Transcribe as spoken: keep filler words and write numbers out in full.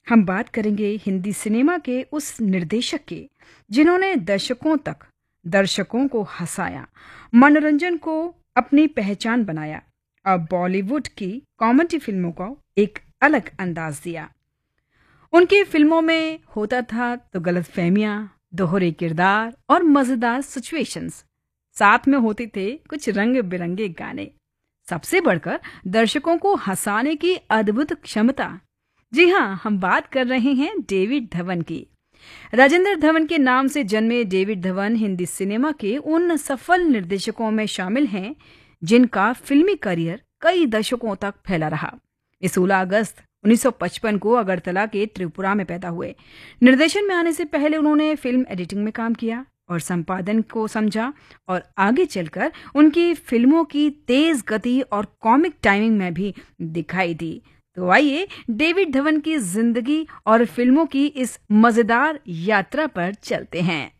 हम बात करेंगे हिंदी सिनेमा के उस निर्देशक की जिन्होंने दशकों तक दर्शकों को हंसाया, मनोरंजन को अपनी पहचान बनाया और बॉलीवुड की कॉमेडी फिल्मों को एक अलग अंदाज दिया। उनकी फिल्मों में होता था तो गलतफहमियां, दोहरे किरदार और मजेदार सिचुएशंस, साथ में होते थे कुछ रंग बिरंगे गाने। सबसे बढ़कर दर्शकों को हंसाने की अद्भुत क्षमता। जी हाँ, हम बात कर रहे हैं डेविड धवन की। राजेंद्र धवन के नाम से जन्मे डेविड धवन हिंदी सिनेमा के उन सफल निर्देशकों में शामिल हैं जिनका फिल्मी करियर कई दशकों तक फैला रहा। ये सोलह अगस्त उन्नीस सौ पचपन को अगरतला के त्रिपुरा में पैदा हुए। निर्देशन में आने से पहले उन्होंने फिल्म एडिटिंग में काम किया और संपादन को समझा और आगे चलकर उनकी फिल्मों की तेज गति और कॉमिक टाइमिंग में भी दिखाई दी। तो आइए डेविड धवन की जिंदगी और फिल्मों की इस मजेदार यात्रा पर चलते हैं।